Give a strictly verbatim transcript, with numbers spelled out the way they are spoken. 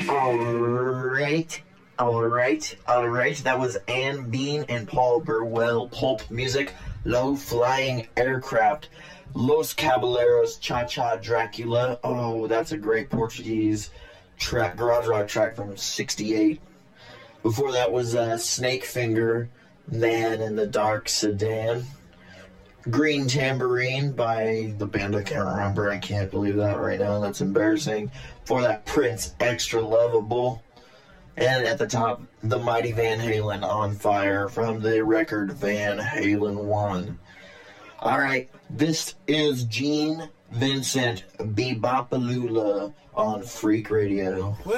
Alright, alright, alright. That was Anne Bean and Paul Burwell, Pulp Music, Low Flying Aircraft, Los Caballeros, Cha Cha Dracula. Oh, that's a great Portuguese track, garage rock track from sixty-eight. Before that was uh, Snake Finger, Man in the Dark Sedan. Green Tambourine by the band I can't remember. I can't believe that right now. That's embarrassing. For that, Prince, Extra Lovable. And at the top, the Mighty Van Halen, On Fire, from the record Van Halen one. Alright, this is Gene Vincent, Bebopalula on Freak Radio.